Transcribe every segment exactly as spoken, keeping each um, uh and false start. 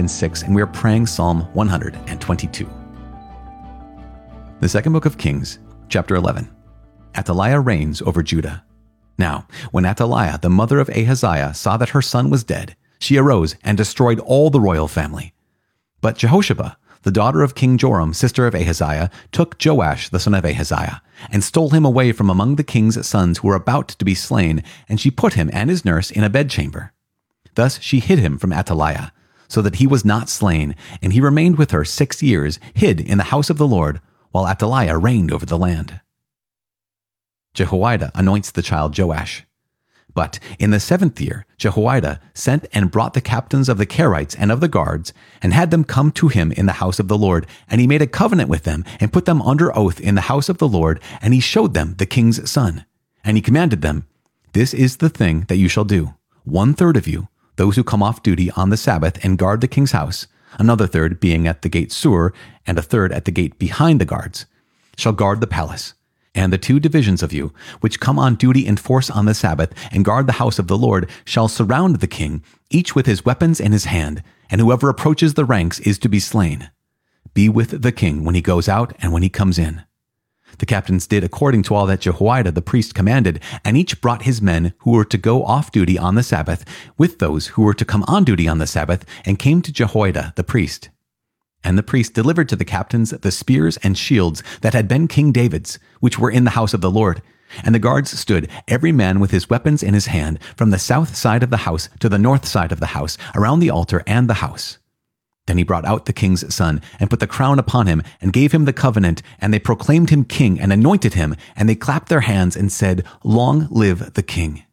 and six, and we are praying Psalm one hundred twenty-two. The second book of Kings, chapter eleven. Athaliah reigns over Judah. Now, when Athaliah, the mother of Ahaziah, saw that her son was dead, she arose and destroyed all the royal family. But Jehoshaphat, the daughter of King Joram, sister of Ahaziah, took Joash, the son of Ahaziah, and stole him away from among the king's sons who were about to be slain, and she put him and his nurse in a bedchamber. Thus she hid him from Athaliah, so that he was not slain, and he remained with her six years, hid in the house of the Lord, while Athaliah reigned over the land. Jehoiada anoints the child Joash. But in the seventh year, Jehoiada sent and brought the captains of the Kerites and of the guards, and had them come to him in the house of the Lord, and he made a covenant with them, and put them under oath in the house of the Lord, and he showed them the king's son. And he commanded them, "This is the thing that you shall do. One third of you, those who come off duty on the Sabbath and guard the king's house, another third being at the gate Sur, and a third at the gate behind the guards, shall guard the palace. And the two divisions of you, which come on duty in force on the Sabbath, and guard the house of the Lord, shall surround the king, each with his weapons in his hand, and whoever approaches the ranks is to be slain. Be with the king when he goes out and when he comes in." The captains did according to all that Jehoiada the priest commanded, and each brought his men who were to go off duty on the Sabbath, with those who were to come on duty on the Sabbath, and came to Jehoiada the priest. And the priest delivered to the captains the spears and shields that had been King David's, which were in the house of the Lord. And the guards stood, every man with his weapons in his hand, from the south side of the house to the north side of the house, around the altar and the house. Then he brought out the king's son, and put the crown upon him, and gave him the covenant, and they proclaimed him king, and anointed him, and they clapped their hands, and said, "Long live the king."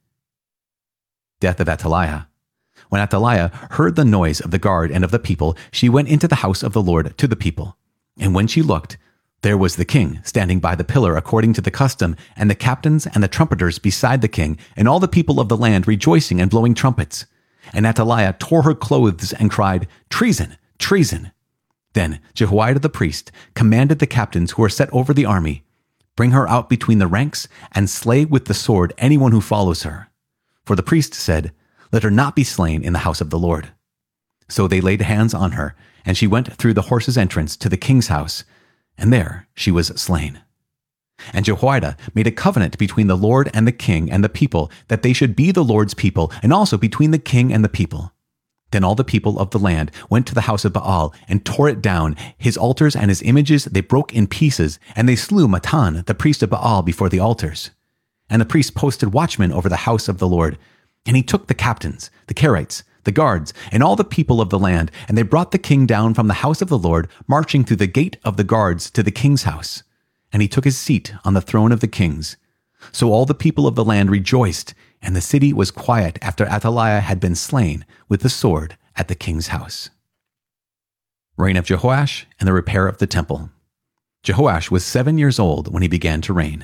Death of Athaliah. When Athaliah heard the noise of the guard and of the people, she went into the house of the Lord to the people. And when she looked, there was the king standing by the pillar according to the custom, and the captains and the trumpeters beside the king, and all the people of the land rejoicing and blowing trumpets. And Athaliah tore her clothes and cried, "Treason! Treason!" Then Jehoiada the priest commanded the captains who were set over the army, "Bring her out between the ranks, and slay with the sword anyone who follows her." For the priest said, "Let her not be slain in the house of the Lord." So they laid hands on her, and she went through the horse's entrance to the king's house, and there she was slain. And Jehoiada made a covenant between the Lord and the king and the people, that they should be the Lord's people, and also between the king and the people. Then all the people of the land went to the house of Baal, and tore it down, his altars and his images they broke in pieces, and they slew Matan, the priest of Baal, before the altars. And the priest posted watchmen over the house of the Lord. And he took the captains, the Kerites, the guards, and all the people of the land, and they brought the king down from the house of the Lord, marching through the gate of the guards to the king's house. And he took his seat on the throne of the kings. So all the people of the land rejoiced, and the city was quiet after Athaliah had been slain with the sword at the king's house. Reign of Jehoash and the repair of the temple. Jehoash was seven years old when he began to reign.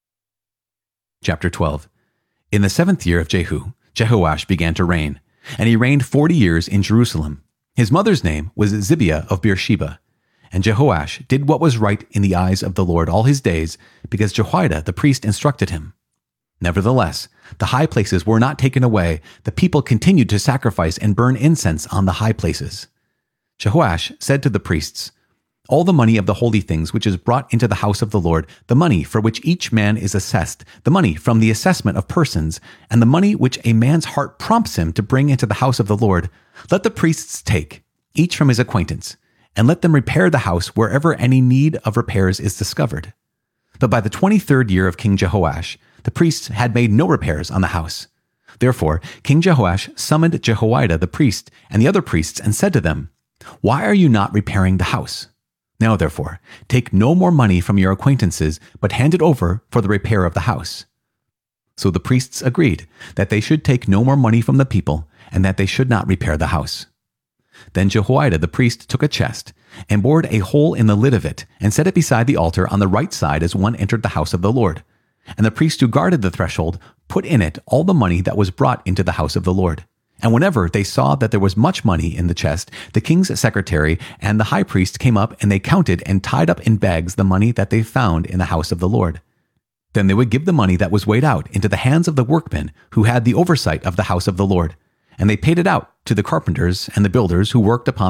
Chapter twelve. In the seventh year of Jehu, Jehoash began to reign, and he reigned forty years in Jerusalem. His mother's name was Zibiah of Beersheba. And Jehoash did what was right in the eyes of the Lord all his days, because Jehoiada the priest instructed him. Nevertheless, the high places were not taken away. The people continued to sacrifice and burn incense on the high places. Jehoash said to the priests, "All the money of the holy things which is brought into the house of the Lord, the money for which each man is assessed, the money from the assessment of persons, and the money which a man's heart prompts him to bring into the house of the Lord, let the priests take, each from his acquaintance, and let them repair the house wherever any need of repairs is discovered." But by the twenty-third year of King Jehoash, the priests had made no repairs on the house. Therefore, King Jehoash summoned Jehoiada the priest and the other priests and said to them, "Why are you not repairing the house? Now, therefore, take no more money from your acquaintances, but hand it over for the repair of the house." So the priests agreed that they should take no more money from the people, and that they should not repair the house. Then Jehoiada the priest took a chest, and bored a hole in the lid of it, and set it beside the altar on the right side as one entered the house of the Lord. And the priest who guarded the threshold put in it all the money that was brought into the house of the Lord. And whenever they saw that there was much money in the chest, the king's secretary and the high priest came up, and they counted and tied up in bags the money that they found in the house of the Lord. Then they would give the money that was weighed out into the hands of the workmen who had the oversight of the house of the Lord. And they paid it out to the carpenters and the builders who worked upon